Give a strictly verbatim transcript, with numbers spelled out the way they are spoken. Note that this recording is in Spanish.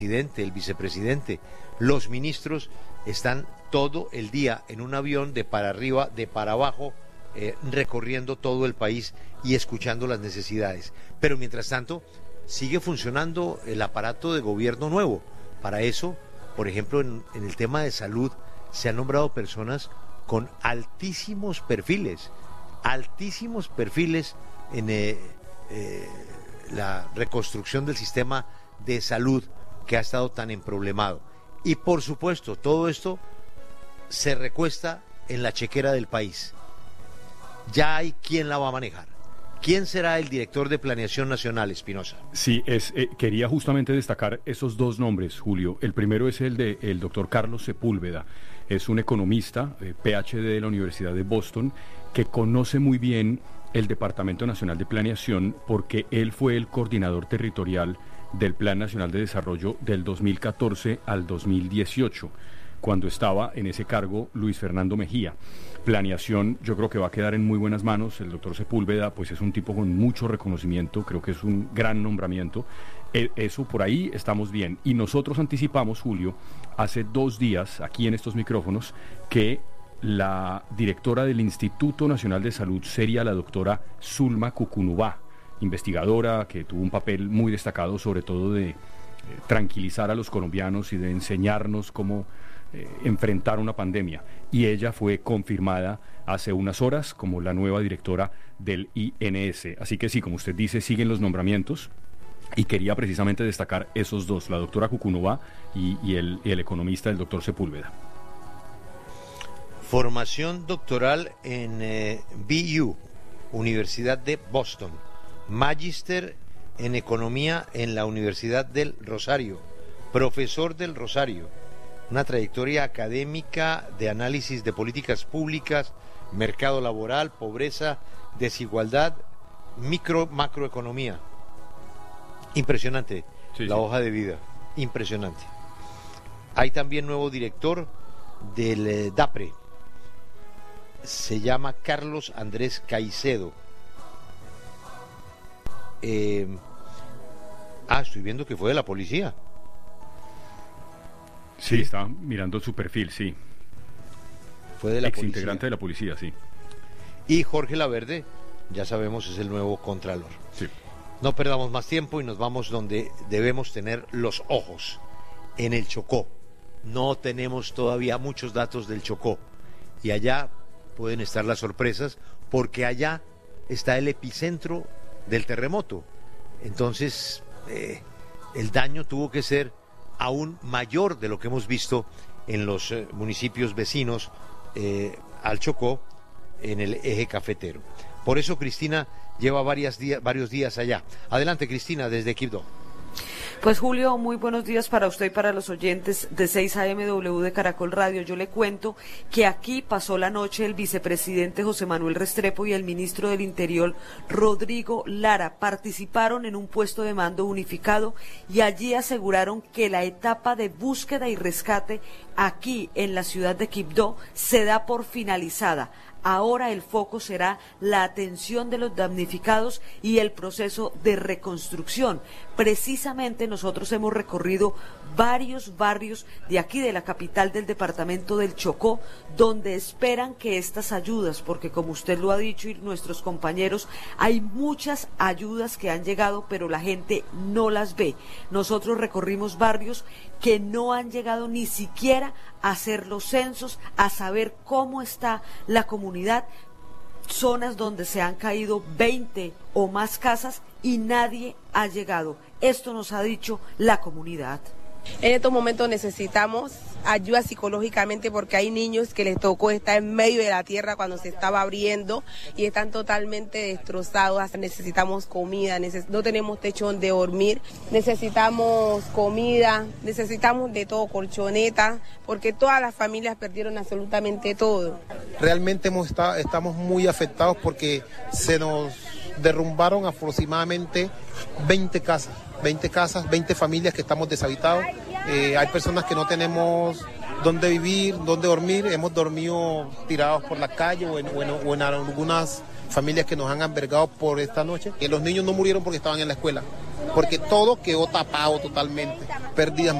presidente, el vicepresidente, los ministros están todo el día en un avión de para arriba, de para abajo, eh, recorriendo todo el país y escuchando las necesidades. Pero mientras tanto, sigue funcionando el aparato de gobierno nuevo. Para eso, por ejemplo, en, en el tema de salud, se han nombrado personas con altísimos perfiles, altísimos perfiles en eh, eh, la reconstrucción del sistema de salud que ha estado tan emproblemado. Y por supuesto, todo esto se recuesta en la chequera del país. Ya hay quien la va a manejar. ¿Quién será el director de Planeación Nacional, Espinosa? Sí, es, eh, quería justamente destacar esos dos nombres, Julio. El primero es el de el doctor Carlos Sepúlveda. Es un economista, eh, P H D de la Universidad de Boston, que conoce muy bien el Departamento Nacional de Planeación porque él fue el coordinador territorial del Plan Nacional de Desarrollo del dos mil catorce al dos mil dieciocho, cuando estaba en ese cargo Luis Fernando Mejía. Planeación yo creo que va a quedar en muy buenas manos. El doctor Sepúlveda pues es un tipo con mucho reconocimiento, creo que es un gran nombramiento. Eso por ahí estamos bien. Y nosotros anticipamos, Julio, hace dos días aquí en estos micrófonos que la directora del Instituto Nacional de Salud sería la doctora Zulma Cucunubá, investigadora que tuvo un papel muy destacado sobre todo de eh, tranquilizar a los colombianos y de enseñarnos cómo eh, enfrentar una pandemia. Y ella fue confirmada hace unas horas como la nueva directora del I N S. Así que sí, como usted dice, siguen los nombramientos. Y quería precisamente destacar esos dos, la doctora Cucunubá y, y, el, y el economista, el doctor Sepúlveda. Formación doctoral en eh, B U, Universidad de Boston. Magíster en Economía en la Universidad del Rosario. Profesor del Rosario. Una trayectoria académica de análisis de políticas públicas, mercado laboral, pobreza, desigualdad, micro, macroeconomía. Impresionante, sí, la sí. hoja de vida, impresionante. Hay también nuevo director del eh, DAPRE, se llama Carlos Andrés Caicedo. Eh, ah, estoy viendo que fue de la policía. Sí, sí, estaba mirando su perfil, sí. Fue de la Ex policía. integrante de la policía, sí. Y Jorge Laverde, ya sabemos, es el nuevo contralor. Sí. No perdamos más tiempo y nos vamos donde debemos tener los ojos, en el Chocó. No tenemos todavía muchos datos del Chocó y allá pueden estar las sorpresas porque allá está el epicentro del terremoto. Entonces eh, el daño tuvo que ser aún mayor de lo que hemos visto en los eh, municipios vecinos eh, al Chocó, en el eje cafetero. Por eso Cristina lleva varias días, varios días allá. Adelante, Cristina, desde Quibdó. Pues Julio, muy buenos días para usted y para los oyentes de seis A M W de Caracol Radio. Yo le cuento que aquí pasó la noche el vicepresidente José Manuel Restrepo y el ministro del Interior Rodrigo Lara. Participaron en un puesto de mando unificado y allí aseguraron que la etapa de búsqueda y rescate aquí en la ciudad de Quibdó se da por finalizada. Ahora el foco será la atención de los damnificados y el proceso de reconstrucción. Precisamente nosotros hemos recorrido varios barrios de aquí de la capital del departamento del Chocó, donde esperan que estas ayudas, porque como usted lo ha dicho y nuestros compañeros, hay muchas ayudas que han llegado, pero la gente no las ve. Nosotros recorrimos barrios que no han llegado ni siquiera a hacer los censos, a saber cómo está la comunidad, zonas donde se han caído veinte o más casas y nadie ha llegado. Esto nos ha dicho la comunidad. En estos momentos necesitamos ayuda psicológicamente porque hay niños que les tocó estar en medio de la tierra cuando se estaba abriendo y están totalmente destrozados. Necesitamos comida, neces- no tenemos techo donde dormir, necesitamos comida, necesitamos de todo, colchoneta, porque todas las familias perdieron absolutamente todo. Realmente hemos estado, estamos muy afectados porque se nos derrumbaron aproximadamente veinte casas. veinte casas, veinte familias que estamos deshabitados. Eh, hay personas que no tenemos dónde vivir, dónde dormir. Hemos dormido tirados por la calle o en, o en, o en algunas familias que nos han albergado por esta noche. Eh, los niños no murieron porque estaban en la escuela. porque todo quedó tapado totalmente, pérdidas